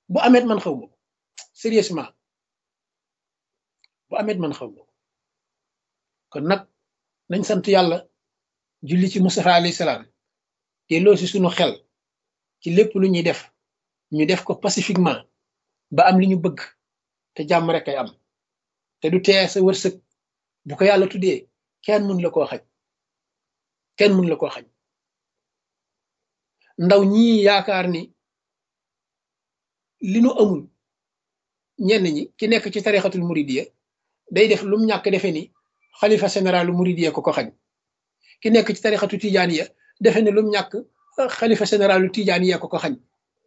bu amet man xaw ma ko sérieusement bu amet man xaw ma ko kon nag nañ sant yàlla julli ci Mustafa alayhi salaam te loo si sunu xel ci lépp lu ñuy def ñu def ko pacifiquement ba am li ñu bëgg te jàmm rek ay am te du tee sa wërsëg bu ko yàlla tuddee kenn mun la koo xañ kenn mun la koo xañ ndaw ñii yaakaar ni li nu amul ñenn ñi ki nekk ci tarixatul muridiyya day def lum ñàkk defe ni xalifa généralu muridiyya ko xañ ki nekk ci tarixatu tijaaniya defe ni lum ñàkk xalifa généralu tijaaniya ko xañ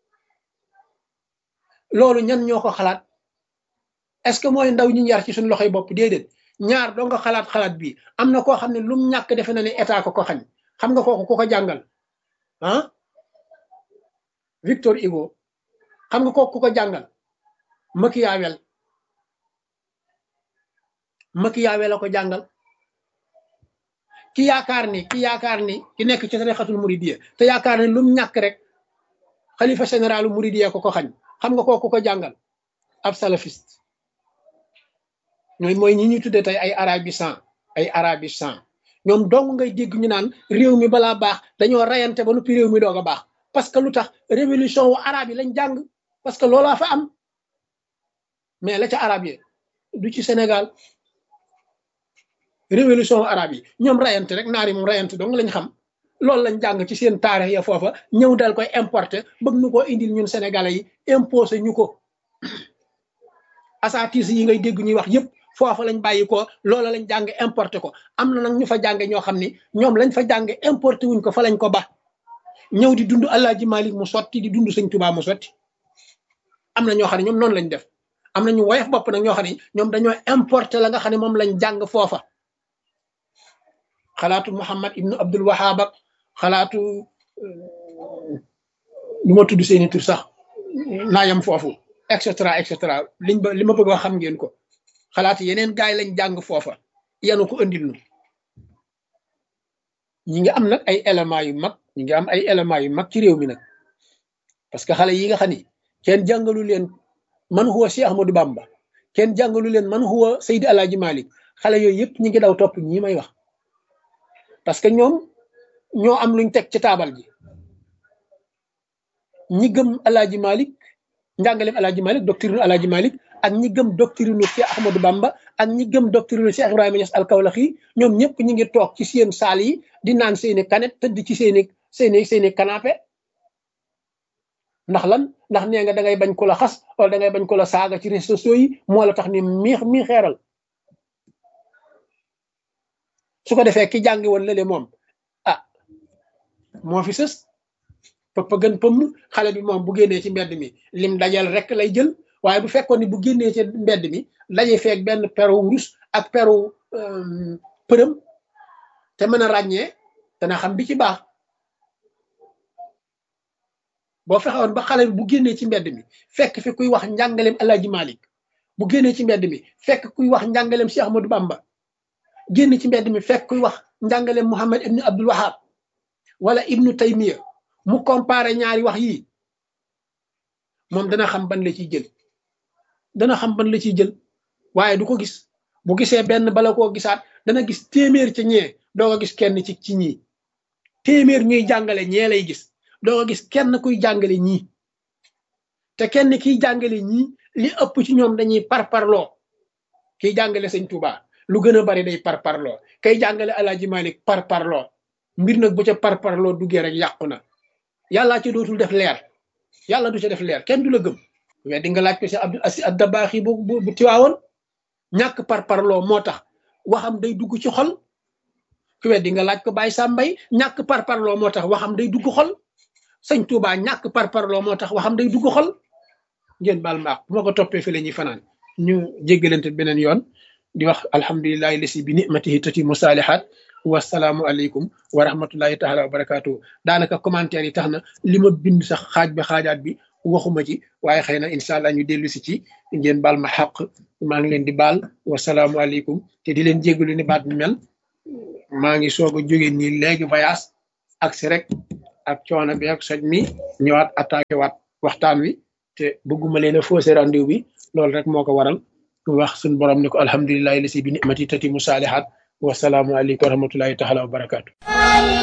loolu ñan ñoo ko xalaat est-ce que mooy ndaw ñi yar ci suñu loxoy bopp déedéet ñaar doo nga xalaat bi am na koo xam ne lum ñàkk defe na ne état ko xañ xam nga kooku ku ko jàngal ah Victor Hugo xam nga kooku ku ko jàngal Machiavel la ko jàngal ki yaakaar ni ki nekk ci tarixatul muridiyya te yaakaar ni lum ñàkk rek xalifa généralu muridiyya ko xañ xam nga kooku ko jàngal ab salafiste ñooy mooy ñi ñuy tuddee tey ay arabisant ñoom dong ngay dégg ñu naan réew mi balaa baax dañoo rayante ba noppi réew mi doog a baax parce que lu tax révolution wu arabe yi lañ jàng parce que loolaa fa am mais la ca arabe yi du ci Sénégal révolution wu arabe yi ñoom rayante rek naari moom rayante dong lañ xam loolu lañ jàng ci seen taarix ya foofa ñëw dal koy importer bëgg nu koo indil ñun sénégalais yi imposé ñu ko asatis yi ngay dégg ñuy wax yépp foofa lañ bàyyi ko loola lañ jàng importé ko am na nag ñu fa jànge ñoo xam ni ñoom lañ fa jànge importé wuñ ko fa lañ ko ba ñëw di dund Alaaji Malik mu sotti di dund Sëñ Tuubaa mu sotti am na ñoo xam ne ñoom noonu lañ def am na ñu woyof bopp nag ñoo xam ne ñoom dañoo importé la nga xam ne moom lañ jàng foofa xalaatu Muhammad ibnu Abdul Wahab ak xalaatu lu ma tudd seeni tur sax naayam foofu et cetera li ma bëgg wax xam ngeen ko xalaatu yeneen gaay lañ jàng foofa yanu ko andil nu ñi ngi am nag ay éléments yu mag ci réew mi nag parce que xale yi nga xam ni kenn jàngalu leen man huwa Cheikh Ahmadou Bamba kenn jàngalu leen man huwa Seydi Alaaji Malik xale yooyu yëpp ñi ngi daw topp ñi may wax parce que ñoom ñoo am luñ teg ci taabal ji ñi gëm Alaaji Malik njàngaleem Alaaji Malik doctrine Alaaji Malik ak ñi gëm doctrine Cheikh Ahmadou Bamba ak ñi gëm doctrine Cheikh Ibrahima Niass al-Kawlaxi ñoom ñëpp ñi ngi toog ci seen saal yi di naan seeni kanet tëdd ci seeni canapé ndax lan ndax nee nga da ngay bañ ko la xas wala da ngay bañ ko la saaga ci réseaux sociaux yi moo la tax ni mii xeeral su ko defee ki jàngi woon lële moom moo fi sës pëpp gën pëmm xale bi moom bu génnee ci mbedd mi lim dajal rek lay jël waaye bu fekkoon ni bu génnee ci mbedd mi daje feek benn peru wurus ak peru përëm te mën a ràññee dana xam bi ci baax boo fexewoon ba xale bi bu génnee ci mbedd mi fekk fi kuy wax njàngaleem Alaaji Malik bu génnee ci mbedd mi fekk kuy wax njàngaleem Cheikh Ahmadou Bamba génn ci mbedd mi fekk kuy wax njàngaleem Muhammad ibnu Abdul Wahab wala ibnu Taymiya mu comparé ñaari wax yii moom dana xam ban la ciy jël waaye du ko gis bu gisee benn bala koo gisaat dana gis téeméer ca ñee doo ko gis kenn ci ñii téeméer ñuy jàngale ñee lay gis doo ko gis kenn kuy jàngale ñii te kenn kiy jàngale ñii li ëpp ci ñoom dañuy parparloo kiy jàngale Sëñ Tuubaa lu gën a bari day parparloo kay jàngale Alaaji Malik parparloo mbir nag bu ca parparloo duggee rek yàqu na yàllaa ci dootul def leer yàlla du ca def leer kenn du la gëm mais di nga laaj ko si Abdul Aziz Ad-Dabaaxi bu tiwaawoon ñàkk parparloo moo tax waxam day dugg ci xol ku wet di nga laaj ko Baye Sambay ñàkk parparloo moo tax waxam day dugg xol Sëñ Tuubaa ñàkk parparloo moo tax waxam day dugg xol ngeen baal maax bu ma ko toppee fi la ñuy fanaan ñu jéggalante beneen yoon di wax alhamdulillahi lasi bi ni'matihi tatimu saalihaat wasalaamu aleykum wa rahmatullahi taala wa barakaatu daanaka commentaire yi tax na li ma bind sax xaaj bi xaajaat bi waxuma ci waaye xëy na incha allah ñu dellu si ci ngeen baal ma xaq maa ngi leen di baal wasalaamu aleykum te di leen jéggalu ni baat bi mel maa ngi soog a jóge nii léegi voyage ak si rek ak coono bi ak soj mi ñëwaat attaqué waat waxtaan wi te bëgguma leen a faussé rendez-vous bi loolu rek moo ko waral wax suñ borom ni ko alhamdulilahi lasi bi nimati tatimu saalihaat wasalaamu aleykum wa rahmatullahi taala wa barakaatu